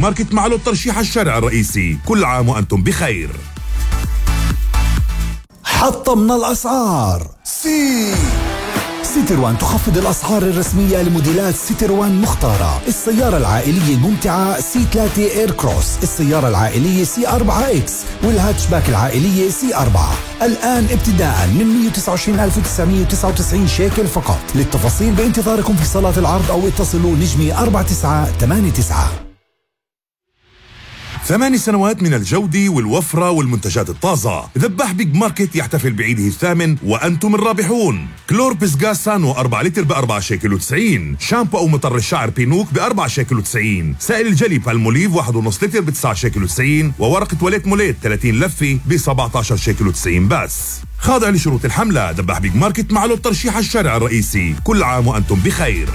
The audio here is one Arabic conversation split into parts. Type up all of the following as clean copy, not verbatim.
ماركت معلو الترشيح الشارع الرئيسي. كل عام وأنتم بخير. حطمنا الأسعار. سيتروان تخفض الأسعار الرسمية لموديلات سيتروان مختارة. السيارة العائلية الممتعة C3 اير كروس، السيارة العائلية C4X، والهاتشباك العائلية C4. الآن ابتداء من 129,999 شيكل فقط. للتفاصيل بانتظاركم في صالات العرض أو اتصلوا نجمي 4989. 8 سنوات من الجودة والوفرة والمنتجات الطازة. ذباح بيج ماركت يحتفل بعيده الثامن وأنتم الرابحون. كلوربس غاز سانو 4 لتر ب4 شيكل و90. شامبو أو مطر الشعر بينوك ب4 شيكل و90. سائل الجلي بالموليف 1.5 لتر ب9 شيكل و90. وورقة تواليت موليت 30 لفة ب17 شيكل و90 بس. خاضع لشروط الحملة. ذباح بيج ماركت معلو الترشيح الشارع الرئيسي. كل عام وأنتم بخير.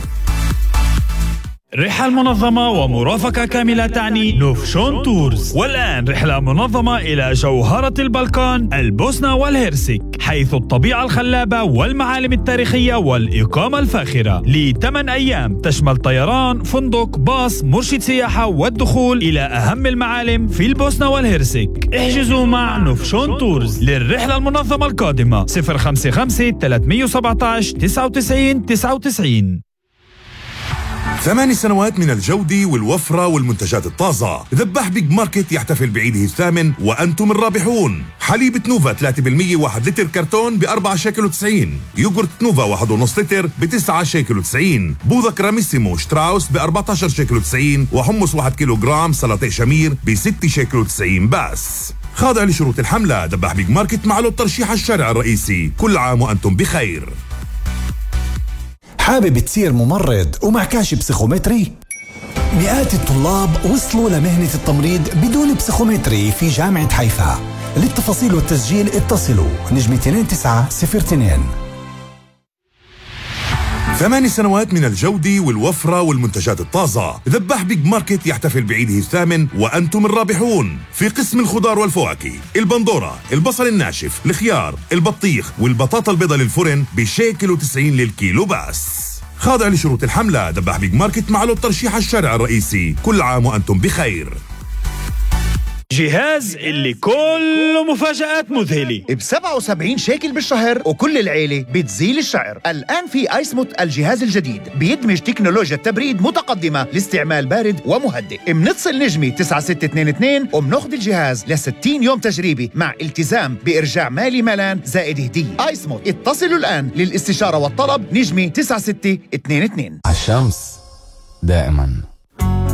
رحلة منظمة ومرافقة كاملة تعني نوفشون تورز. والآن رحلة منظمة إلى جوهرة البلقان البوسنة والهرسك، حيث الطبيعة الخلابة والمعالم التاريخية والإقامة الفاخرة ل8 أيام، تشمل طيران، فندق، باص، مرشد سياحة والدخول إلى أهم المعالم في البوسنة والهرسك. احجزوا مع نوفشون تورز للرحلة المنظمة القادمة 055 317 99 99. 8 سنوات من الجودة والوفرة والمنتجات الطازة. ذباح بيج ماركت يحتفل بعيده الثامن وأنتم الرابحون. حليب نوفا 3% 1 لتر كرتون ب4 شيكل و90. يوغورت نوفا 1.5 لتر ب9 شيكل و90. بوظة كراميسيمو شتراوس ب14 شيكل و90. وحمص 1 كيلو جرام سلطة شمير ب6 شيكل و90 بس. خاضع لشروط الحملة. ذباح بيج ماركت معلو الترشيح الشارع الرئيسي. كل عام وأنتم بخير. حابب تصير ممرض ومعكاش بسيخومتري؟ مئات الطلاب وصلوا لمهنة التمريض بدون بسيخومتري في جامعة حيفا. للتفاصيل والتسجيل اتصلوا نجمي 2902. 8 سنوات من الجودة والوفرة والمنتجات الطازة. ذباح بيج ماركت يحتفل بعيده الثامن وأنتم الرابحون. في قسم الخضار والفواكه، البندورة، البصل الناشف، الخيار، البطيخ والبطاطا البيضاء للفرن بشيكل و90 للكيلو بس. خاضع لشروط الحملة. ذباح بيج ماركت معلو الترشيح الشارع الرئيسي. كل عام وأنتم بخير. جهاز اللي كله مفاجآت مذهلة ب77 شيكل بالشهر، وكل العيلة بتزيل الشعر. الآن في آيسموت الجهاز الجديد بيدمج تكنولوجيا تبريد متقدمة لاستعمال بارد ومهدئ. منتصل نجمي 9622 ومناخذ الجهاز ل60 يوم تجريبي مع التزام بإرجاع مالي مالان زائد هدية. آيسموت، اتصلوا الآن للاستشارة والطلب نجمي 9622. الشمس دائما